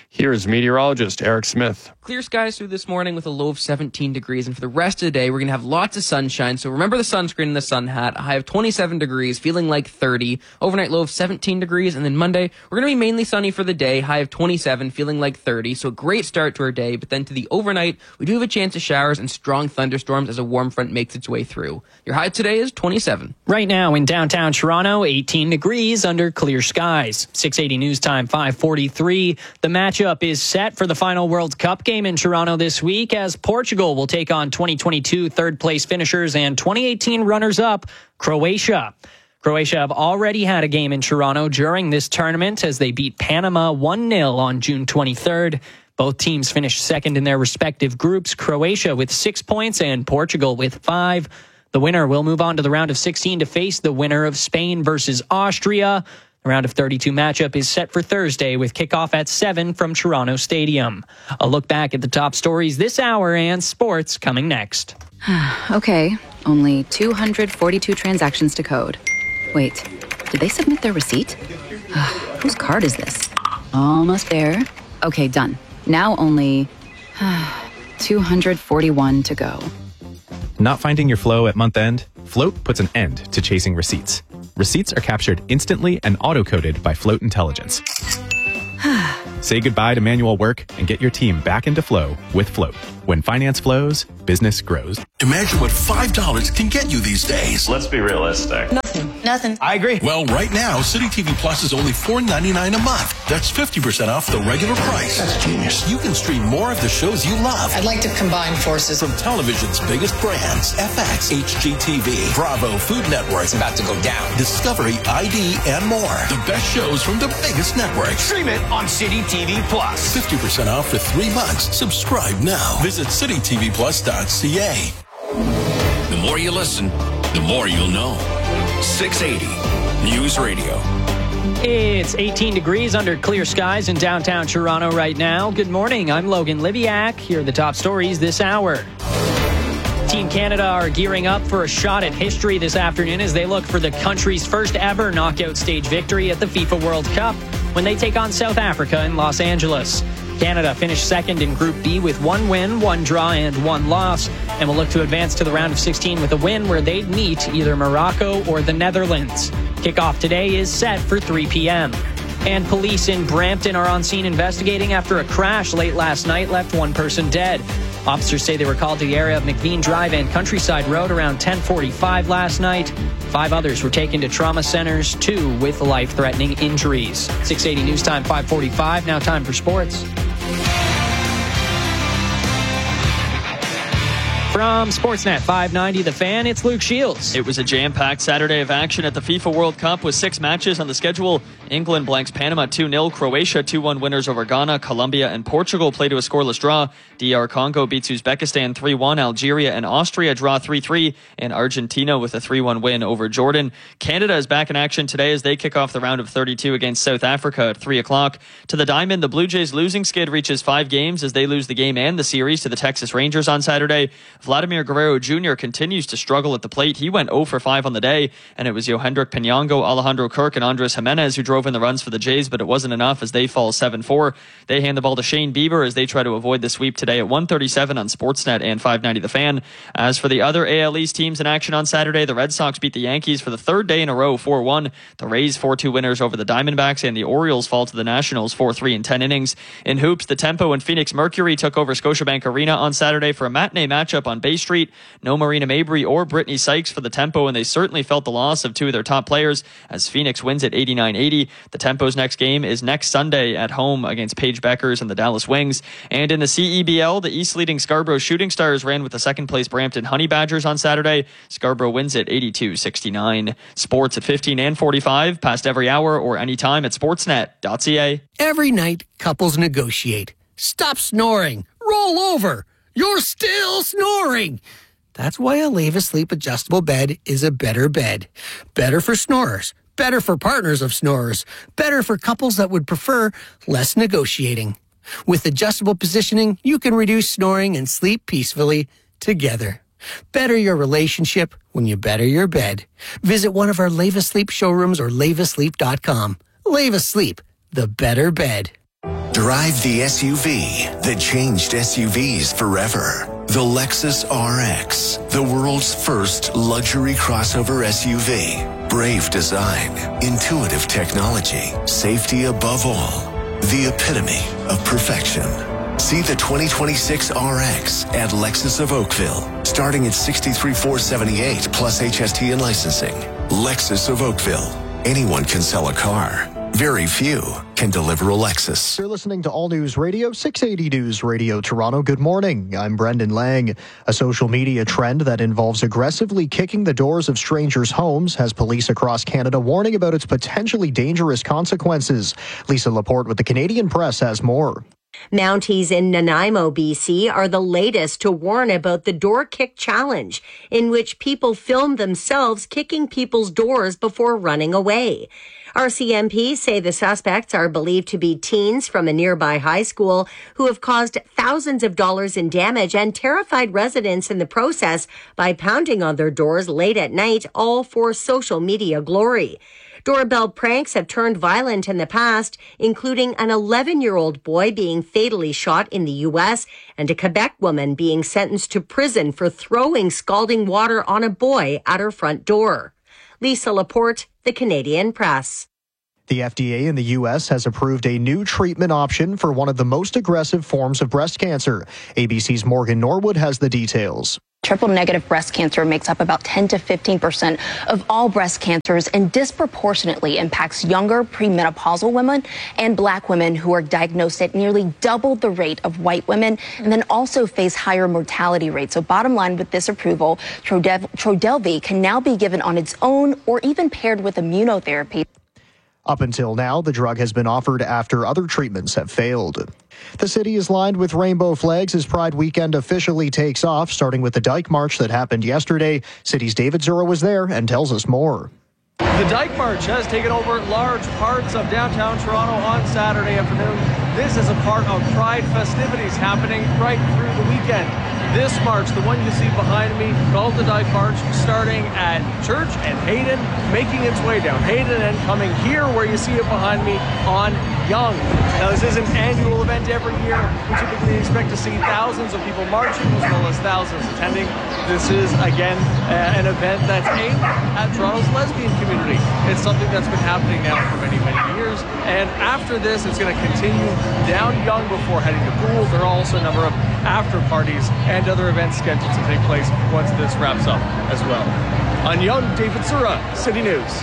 Here's meteorologist Eric Smith. Clear skies through this morning with a low of 17 degrees. And for the rest of the day, we're going to have lots of sunshine. So remember the sunscreen and the sun hat. A high of 27 degrees, feeling like 30. Overnight low of 17 degrees. And then Monday, we're going to be mainly sunny for the day. High of 27, feeling like 30. So a great start to our day. But then to the overnight, we do have a chance of showers and strong thunderstorms as a warm front makes its way through. Your high today is 27. Right now in downtown Toronto, 18 degrees under clear skies. 680 news time, 5:43. The matchup is set for the final World Cup game in Toronto this week as Portugal will take on 2022 third-place finishers and 2018 runners-up Croatia. Croatia have already had a game in Toronto during this tournament as they beat Panama 1-0 on June 23rd. Both teams finished second in their respective groups, Croatia with 6 points and Portugal with 5. The winner will move on to the round of 16 to face the winner of Spain versus Austria. The round of 32 matchup is set for Thursday with kickoff at 7 from Toronto Stadium. A look back at the top stories this hour and sports coming next. Okay, only 242 transactions to code. Wait, did they submit their receipt? Whose card is this? Almost there. Okay, done. Now only 241 to go. Not finding your flow at month end? Float puts an end to chasing receipts. Receipts are captured instantly and auto-coded by Float Intelligence. Say goodbye to manual work and get your team back into flow with Float. When finance flows, business grows. Imagine what $5 can get you these days. Let's be realistic. Nothing. I agree. Well, right now, City TV Plus is only $4.99 a month. That's 50% off the regular price. That's genius. You can stream more of the shows you love. I'd like to combine forces. From television's biggest brands, FX, HGTV, Bravo, Food Network. It's about to go down. Discovery, ID, and more. The best shows from the biggest networks. Stream it on City TV Plus. 50% off for 3 months. Subscribe now. Visit citytvplus.ca. The more you listen, the more you'll know. 680 News Radio. It's 18 degrees under clear skies in downtown Toronto right now. Good morning. I'm Logan Liviak. Here are the top stories this hour. Team Canada are gearing up for a shot at history this afternoon as they look for the country's first ever knockout stage victory at the FIFA World Cup when they take on South Africa in Los Angeles. Canada finished second in Group B with 1 win, 1 draw, and 1 loss, and will look to advance to the round of 16 with a win where they'd meet either Morocco or the Netherlands. Kickoff today is set for 3 p.m. And police in Brampton are on scene investigating after a crash late last night left 1 person dead. Officers say they were called to the area of McVean Drive and Countryside Road around 10:45 last night. 5 others were taken to trauma centers, 2 with life-threatening injuries. 680 News Time, 5:45. Now time for sports. From Sportsnet 590, The Fan, it's Luke Shields. It was a jam-packed Saturday of action at the FIFA World Cup with 6 matches on the schedule. England blanks Panama 2-0, Croatia 2-1 winners over Ghana, Colombia and Portugal play to a scoreless draw. DR Congo beats Uzbekistan 3-1, Algeria and Austria draw 3-3, and Argentina with a 3-1 win over Jordan. Canada is back in action today as they kick off the round of 32 against South Africa at 3 o'clock. To the Diamond, the Blue Jays losing skid reaches 5 games as they lose the game and the series to the Texas Rangers on Saturday. Vladimir Guerrero Jr. continues to struggle at the plate. He went 0 for 5 on the day, and it was Yohendrick Pinango, Alejandro Kirk, and Andres Jimenez who drove in the runs for the Jays, but it wasn't enough as they fall 7-4. They hand the ball to Shane Bieber as they try to avoid the sweep today at 1:37 on Sportsnet and 590 The Fan. As for the other AL East teams in action on Saturday, the Red Sox beat the Yankees for the 3rd day in a row, 4-1. The Rays 4-2 winners over the Diamondbacks, and the Orioles fall to the Nationals 4-3 in 10 innings. In hoops, the Tempo and Phoenix Mercury took over Scotiabank Arena on Saturday for a matinee matchup on Bay Street. No Marina Mabry or Brittany Sykes for the Tempo, and they certainly felt the loss of 2 of their top players as Phoenix wins at 89-80. The Tempo's next game is next Sunday at home against Paige Beckers and the Dallas Wings. And in the CEBL, the East-leading Scarborough Shooting Stars ran with the second-place Brampton Honey Badgers on Saturday. Scarborough wins at 82-69. Sports at 15 and 45, past every hour or anytime at sportsnet.ca. Every night, couples negotiate. Stop snoring. Roll over. You're still snoring. That's why a Leva Sleep adjustable bed is a better bed. Better for snorers. Better for partners of snorers. Better for couples that would prefer less negotiating. With adjustable positioning, you can reduce snoring and sleep peacefully together. Better your relationship when you better your bed. Visit one of our Leva Sleep showrooms or levasleep.com. Leva Sleep, the better bed. Drive the SUV that changed SUVs forever. The Lexus RX, the world's first luxury crossover SUV. Brave design, intuitive technology, safety above all. The epitome of perfection. See the 2026 RX at Lexus of Oakville, starting at $63,478 plus HST and licensing. Lexus of Oakville. Anyone can sell a car. Very few can deliver a Lexus. You're listening to All News Radio, 680 News Radio Toronto. Good morning. I'm Brendan Lang. A social media trend that involves aggressively kicking the doors of strangers' homes has police across Canada warning about its potentially dangerous consequences. Lisa Laporte with the Canadian Press has more. Mounties in Nanaimo, BC are the latest to warn about the door kick challenge, in which people film themselves kicking people's doors before running away. RCMP say the suspects are believed to be teens from a nearby high school who have caused thousands of dollars in damage and terrified residents in the process by pounding on their doors late at night, all for social media glory. Doorbell pranks have turned violent in the past, including an 11-year-old boy being fatally shot in the U.S. and a Quebec woman being sentenced to prison for throwing scalding water on a boy at her front door. Lisa Laporte, the Canadian Press. The FDA in the U.S. has approved a new treatment option for one of the most aggressive forms of breast cancer. ABC's Morgan Norwood has the details. Triple-negative breast cancer makes up about 10 to 15% of all breast cancers and disproportionately impacts younger premenopausal women and Black women who are diagnosed at nearly double the rate of white women and then also face higher mortality rates. So bottom line with this approval, Trodelvy can now be given on its own or even paired with immunotherapy. Up until now, the drug has been offered after other treatments have failed. The city is lined with rainbow flags as Pride Weekend officially takes off, starting with the Dyke March that happened yesterday. City's David Zura was there and tells us more. The Dyke March has taken over large parts of downtown Toronto on Saturday afternoon. This is a part of Pride festivities happening right through the weekend. This march, the one you see behind me, called the Dyke March, starting at Church and Hayden, making its way down Hayden and coming here where you see it behind me on Yonge. Now, this is an annual event every year. We typically expect to see thousands of people marching as well as thousands attending. This is, again, an event that's aimed at Toronto's lesbian community. It's something that's been happening now for many, many years. And after this, it's going to continue down Yonge before heading to Poole. There are also a number of after parties and other events scheduled to take place once this wraps up as well. On Yonge, David Zura, City News.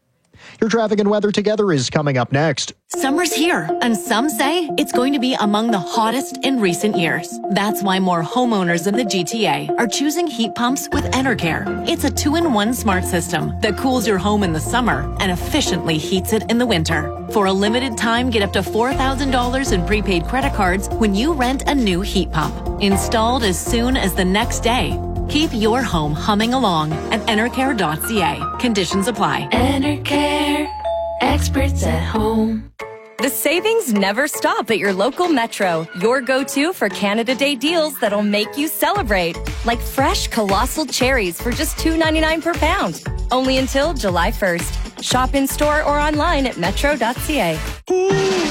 Your traffic and weather together is coming up next. Summer's here, and some say it's going to be among the hottest in recent years. That's why more homeowners in the GTA are choosing heat pumps with Enercare. It's a 2-in-1 smart system that cools your home in the summer and efficiently heats it in the winter. For a limited time, get up to $4,000 in prepaid credit cards when you rent a new heat pump. Installed as soon as the next day. Keep your home humming along at Enercare.ca. Conditions apply. Enercare, experts at home. The savings never stop at your local Metro. Your go-to for Canada Day deals that'll make you celebrate. Like fresh colossal cherries for just $2.99 per pound. Only until July 1st. Shop in store or online at Metro.ca.